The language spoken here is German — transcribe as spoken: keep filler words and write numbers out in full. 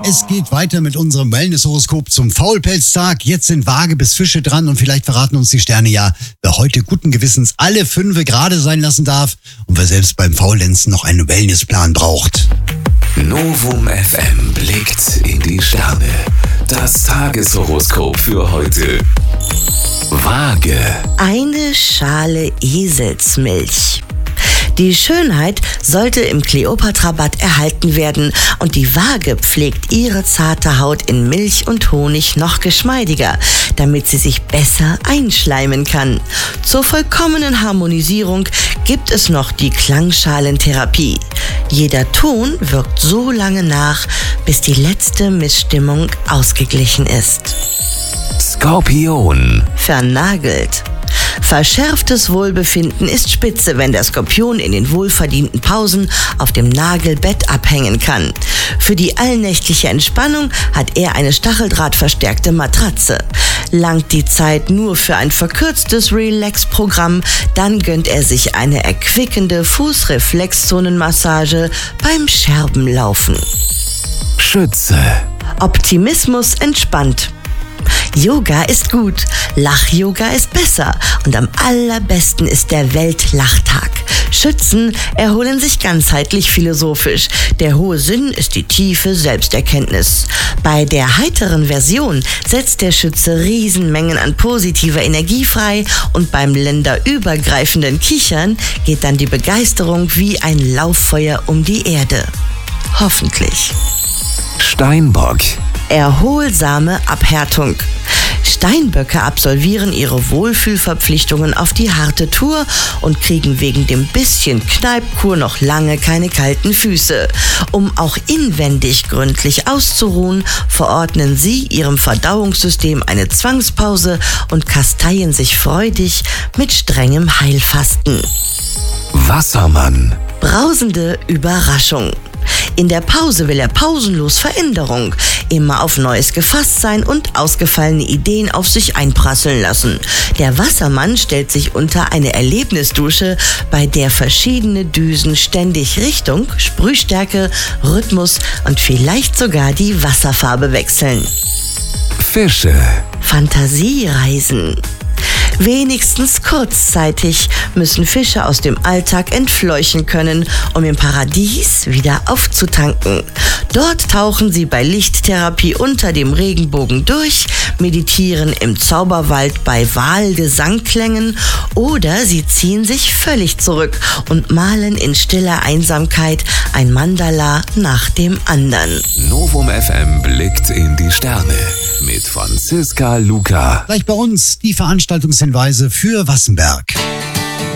Es geht weiter mit unserem Wellness-Horoskop zum Faulpelztag. Jetzt sind Waage bis Fische dran und vielleicht verraten uns die Sterne ja, wer heute guten Gewissens alle Fünfe gerade sein lassen darf und wer selbst beim Faulenzen noch einen Wellnessplan braucht. Novum F M blickt in die Sterne. Das Tageshoroskop für heute. Waage. Eine Schale Eselsmilch. Die Schönheit sollte im Kleopatra-Bad erhalten werden und die Waage pflegt ihre zarte Haut in Milch und Honig noch geschmeidiger, damit sie sich besser einschleimen kann. Zur vollkommenen Harmonisierung gibt es noch die Klangschalentherapie. Jeder Ton wirkt so lange nach, bis die letzte Missstimmung ausgeglichen ist. Skorpion. Vernagelt. Verschärftes Wohlbefinden ist spitze, wenn der Skorpion in den wohlverdienten Pausen auf dem Nagelbett abhängen kann. Für die allnächtliche Entspannung hat er eine stacheldrahtverstärkte Matratze. Langt die Zeit nur für ein verkürztes Relax-Programm, dann gönnt er sich eine erquickende Fußreflexzonenmassage beim Scherbenlaufen. Schütze. Optimismus entspannt. Yoga ist gut, Lach-Yoga ist besser und am allerbesten ist der Weltlachtag. Schützen erholen sich ganzheitlich philosophisch. Der hohe Sinn ist die tiefe Selbsterkenntnis. Bei der heiteren Version setzt der Schütze Riesenmengen an positiver Energie frei und beim länderübergreifenden Kichern geht dann die Begeisterung wie ein Lauffeuer um die Erde. Hoffentlich. Steinbock. Erholsame Abhärtung. Steinböcke absolvieren ihre Wohlfühlverpflichtungen auf die harte Tour und kriegen wegen dem bisschen Kneipkur noch lange keine kalten Füße. Um auch inwendig gründlich auszuruhen, verordnen sie ihrem Verdauungssystem eine Zwangspause und kasteien sich freudig mit strengem Heilfasten. Wassermann. Brausende Überraschung. In der Pause will er pausenlos Veränderung, immer auf Neues gefasst sein und ausgefallene Ideen auf sich einprasseln lassen. Der Wassermann stellt sich unter eine Erlebnisdusche, bei der verschiedene Düsen ständig Richtung, Sprühstärke, Rhythmus und vielleicht sogar die Wasserfarbe wechseln. Fische. Fantasiereisen. Wenigstens kurzzeitig müssen Fische aus dem Alltag entfleuchen können, um im Paradies wieder aufzutanken. Dort tauchen sie bei Lichttherapie unter dem Regenbogen durch, meditieren im Zauberwald bei Walgesangklängen oder sie ziehen sich völlig zurück und malen in stiller Einsamkeit ein Mandala nach dem anderen. Novum F M blickt in die Sterne mit Franziska Luca. Gleich bei uns die Veranstaltungshinweise für Wassenberg.